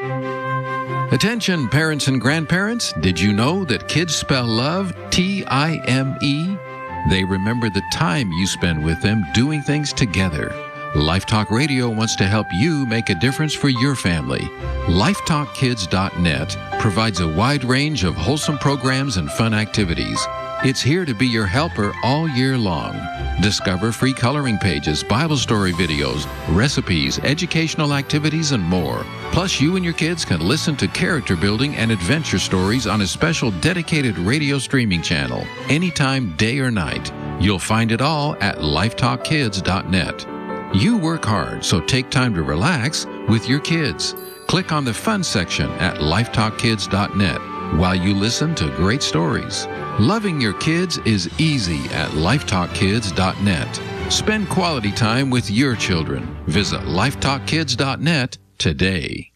Attention parents and grandparents, did you know that kids spell love T-I-M-E? They remember the time you spend with them doing things together. Life Talk Radio wants to help you make a difference for your family. LifeTalkKids.net provides a wide range of wholesome programs and fun activities. It's here to be your helper all year long. Discover free coloring pages, Bible story videos, recipes, educational activities, and more. Plus, you and your kids can listen to character building and adventure stories on a special dedicated radio streaming channel, anytime, day or night. You'll find it all at LifeTalkKids.net. You work hard, so take time to relax with your kids. Click on the fun section at LifeTalkKids.net while you listen to great stories. Loving your kids is easy at LifeTalkKids.net. Spend quality time with your children. Visit LifeTalkKids.net today.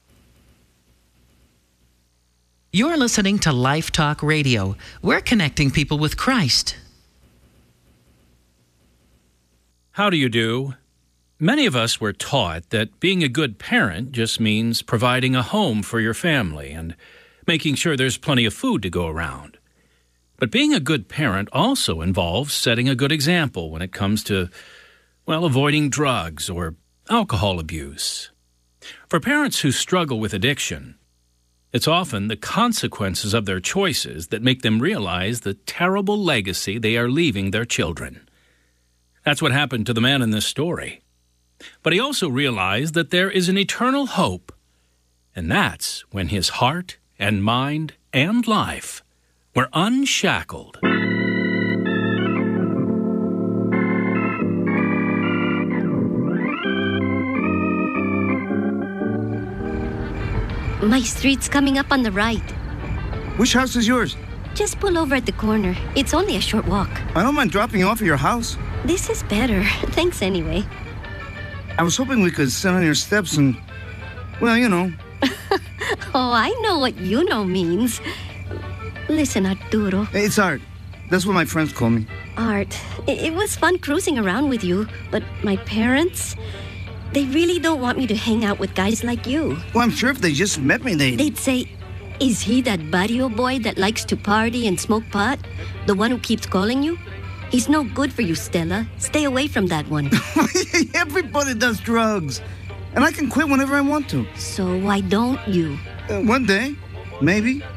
You're listening to Life Talk Radio. We're connecting people with Christ. How do you do? Many of us were taught that being a good parent just means providing a home for your family and making sure there's plenty of food to go around. But being a good parent also involves setting a good example when it comes to, avoiding drugs or alcohol abuse. For parents who struggle with addiction, it's often the consequences of their choices that make them realize the terrible legacy they are leaving their children. That's what happened to the man in this story. But he also realized that there is an eternal hope, and that's when his heart and mind and life were unshackled. My street's coming up on the right. Which house is yours? Just pull over at the corner. It's only a short walk. I don't mind dropping you off at your house. This is better. Thanks anyway. I was hoping we could sit on your steps and, you know. Oh, I know what you know means. Listen, Arturo. It's Art. That's what my friends call me. Art, it was fun cruising around with you, but my parents, they really don't want me to hang out with guys like you. Well, I'm sure if they just met me, They'd say, is he that barrio boy that likes to party and smoke pot? The one who keeps calling you? He's no good for you, Stella. Stay away from that one. Everybody does drugs. And I can quit whenever I want to. So why don't you? One day, maybe.